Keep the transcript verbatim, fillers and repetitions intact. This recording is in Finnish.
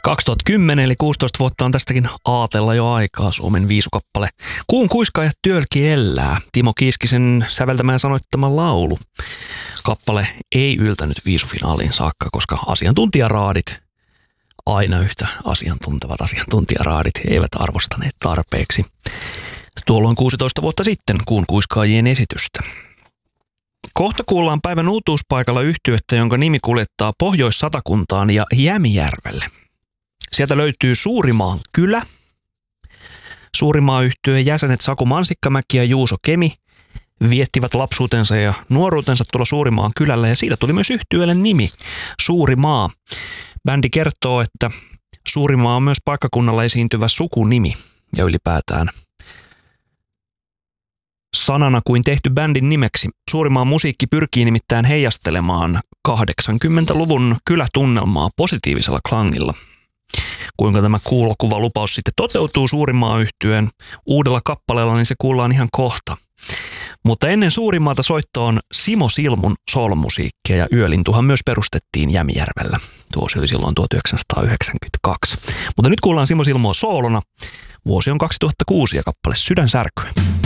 kaksituhattakymmenen eli kuusitoista vuotta on tästäkin aatella jo aikaa Suomen viisukappale. Kuun kuiskaa ja työlki elää. Timo Kiiskisen säveltämään sanoittama laulu. Kappale ei yltänyt viisufinaaliin saakka, koska asiantuntijaraadit, aina yhtä asiantuntevat asiantuntijaraadit, eivät arvostaneet tarpeeksi. Tuolloin kuusitoista vuotta sitten kuun kuiskaajien esitystä. Kohta kuullaan päivän uutuuspaikalla yhtyettä, jonka nimi kuljettaa Pohjois-Satakuntaan ja Jämijärvelle. Sieltä löytyy Suurimaan kylä. Suurimaa-yhtyeen jäsenet Saku Mansikkamäki ja Juuso Kemi viettivät lapsuutensa ja nuoruutensa tuolla Suurimaan kylällä ja siitä tuli myös yhtyeelle nimi Suurimaa. Bändi kertoo, että Suurimaa on myös paikkakunnalla esiintyvä sukunimi ja ylipäätään sanana kuin tehty bändin nimeksi. Suurimaan musiikki pyrkii nimittäin heijastelemaan kahdeksankymmentäluvun kylätunnelmaa positiivisella klangilla. Kuinka tämä kuulokuva lupaus sitten toteutuu Suurimaa-yhtyeen uudella kappaleella, niin se kuullaan ihan kohta. Mutta ennen Suurimaata soittoon Simo Silmun soolomusiikkia ja Yölintuhan myös perustettiin Jämijärvellä. Tuosi oli silloin tuhatyhdeksänsataayhdeksänkymmentäkaksi. Mutta nyt kuullaan Simo Silmua soolona. Vuosi on kaksituhattakuusi ja kappale Sydänsärkyä.